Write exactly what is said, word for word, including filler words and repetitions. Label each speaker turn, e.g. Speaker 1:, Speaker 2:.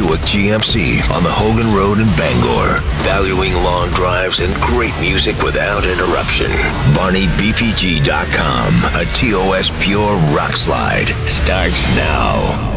Speaker 1: Buick G M C on the Hogan Road in Bangor. Valuing long drives and great music without interruption. Barney B P G dot com. A T O S Pure Rock Slide starts now.